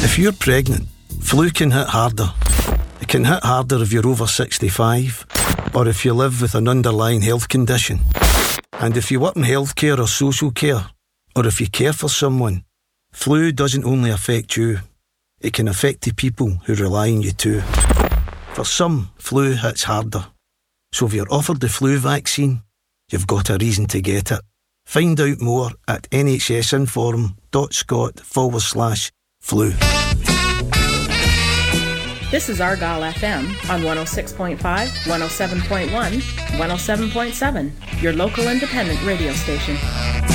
If you're pregnant, flu can hit harder. It can hit harder if you're over 65 or if you live with an underlying health condition. And if you work in healthcare or social care, or if you care for someone, flu doesn't only affect you, it can affect the people who rely on you too. For some, flu hits harder. So if you're offered the flu vaccine, you've got a reason to get it. Find out more at nhsinform.scot/flu. This is Argyle FM on 106.5, 107.1, 107.7, your local independent radio station.